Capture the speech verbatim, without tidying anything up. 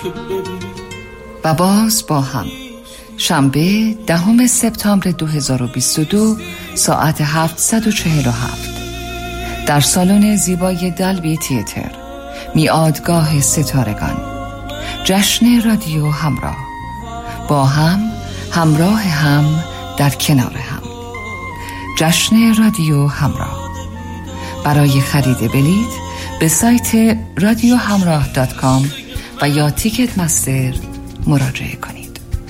و باز با هم شنبه دهم سپتامبر دو هزار و بیست و دو ساعت هفتصد و چهل و هفت در سالن زیبای دالبی تیاتر، میادگاه ستارگان، جشن رادیو همراه، با هم، همراه هم، در کنار هم. جشن رادیو همراه. برای خرید بلیط به سایت رادیو همراه دات کام و یا تیکت مستر مراجعه کنید.